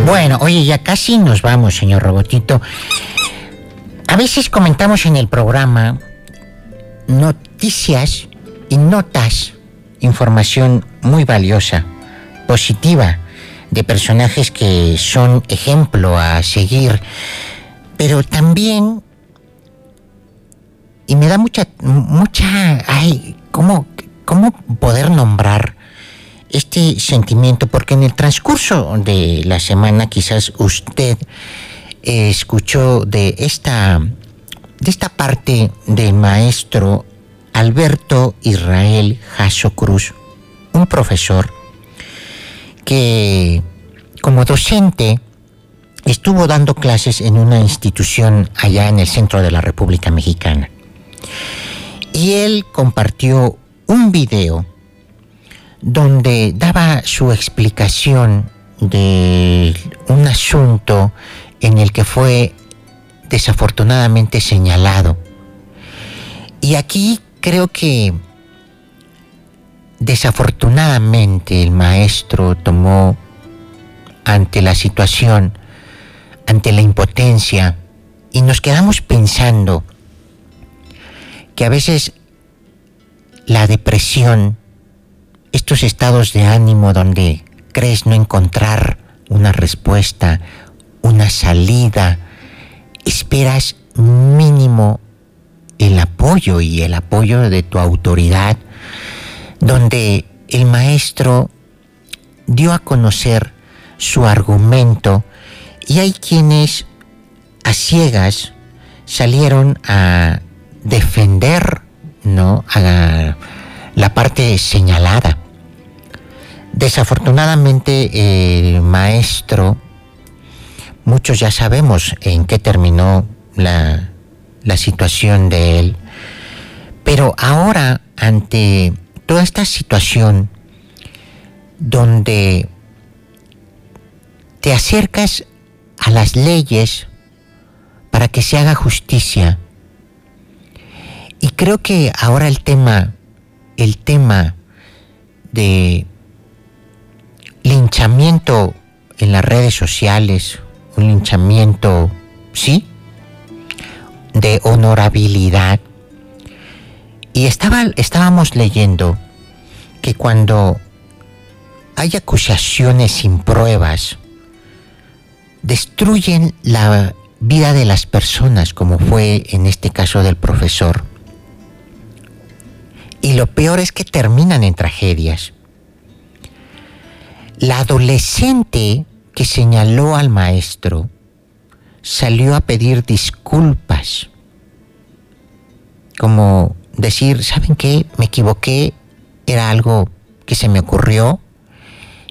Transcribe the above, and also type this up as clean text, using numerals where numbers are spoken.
Bueno, oye, ya casi nos vamos, señor Robotito. A veces comentamos en el programa noticias y notas, información muy valiosa, positiva, de personajes que son ejemplo a seguir, pero también, y me da mucha, ¿cómo poder nombrar este sentimiento? Porque en el transcurso de la semana quizás usted escuchó de esta parte del maestro Alberto Israel Jasso Cruz, un profesor que como docente estuvo dando clases en una institución allá en el centro de la República Mexicana. Y él compartió un video donde daba su explicación de un asunto en el que fue desafortunadamente señalado. Y aquí creo que desafortunadamente el maestro tomó ante la situación, ante la impotencia, y nos quedamos pensando que a veces la depresión, estos estados de ánimo donde crees no encontrar una respuesta, una salida, esperas mínimo el apoyo y el apoyo de tu autoridad, donde el maestro dio a conocer su argumento y hay quienes a ciegas salieron a defender, ¿no?, a la parte señalada. Desafortunadamente el maestro, muchos ya sabemos en qué terminó la situación de él, pero ahora ante toda esta situación donde te acercas a las leyes para que se haga justicia, y creo que ahora el tema de linchamiento en las redes sociales, un linchamiento, sí, de honorabilidad. Y estábamos leyendo que cuando hay acusaciones sin pruebas, destruyen la vida de las personas, como fue en este caso del profesor. Y lo peor es que terminan en tragedias. La adolescente que señaló al maestro salió a pedir disculpas, como decir, ¿saben qué? Me equivoqué, era algo que se me ocurrió,